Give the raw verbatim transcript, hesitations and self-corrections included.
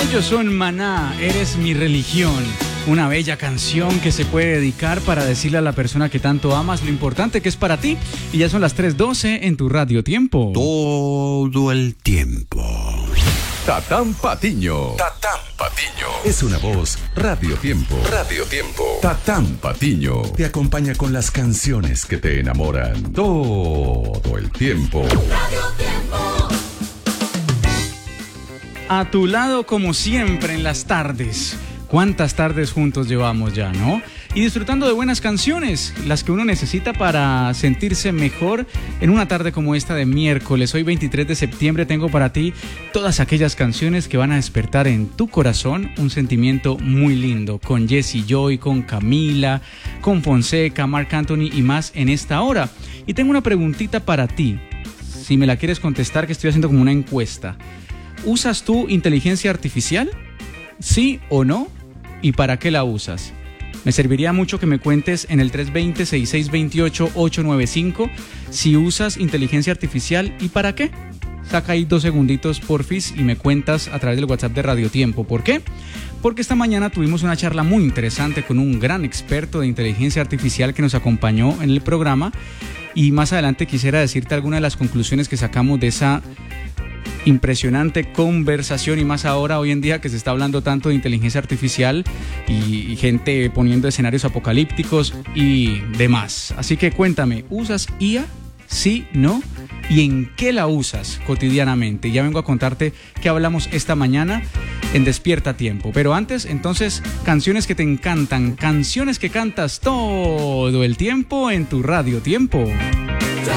Ellos son Maná, Eres mi religión. Una bella canción que se puede dedicar para decirle a la persona que tanto amas lo importante que es para ti. Y ya son las tres doce en tu Radio Tiempo. Todo el tiempo. Tatán Patiño. Tatán Patiño. Es una voz Radio Tiempo. Radio Tiempo. Tatán Patiño te acompaña con las canciones que te enamoran todo el tiempo. Radio Tiempo. A tu lado como siempre en las tardes. ¿Cuántas tardes juntos llevamos ya, no? Y disfrutando de buenas canciones, las que uno necesita para sentirse mejor en una tarde como esta de miércoles. Hoy veintitrés de septiembre tengo para ti todas aquellas canciones que van a despertar en tu corazón un sentimiento muy lindo. Con Jessie Joy, con Camila, con Fonseca, Marc Anthony y más en esta hora. Y tengo una preguntita para ti, si me la quieres contestar, que estoy haciendo como una encuesta. ¿Usas tú inteligencia artificial? ¿Sí o no? ¿Y para qué la usas? Me serviría mucho que me cuentes en el tres dos cero, seis seis dos ocho, ocho nueve cinco si usas inteligencia artificial y para qué. Saca ahí dos segunditos porfis y me cuentas a través del WhatsApp de Radio Tiempo. ¿Por qué? Porque esta mañana tuvimos una charla muy interesante con un gran experto de inteligencia artificial que nos acompañó en el programa y más adelante quisiera decirte algunas de las conclusiones que sacamos de esa impresionante conversación y más ahora hoy en día que se está hablando tanto de inteligencia artificial y, y gente poniendo escenarios apocalípticos y demás. Así que cuéntame, ¿usas I A? ¿Sí? ¿No? ¿Y en qué la usas cotidianamente? Ya vengo a contarte qué hablamos esta mañana en Despierta Tiempo. Pero antes, entonces, canciones que te encantan, canciones que cantas todo el tiempo en tu Radio Tiempo.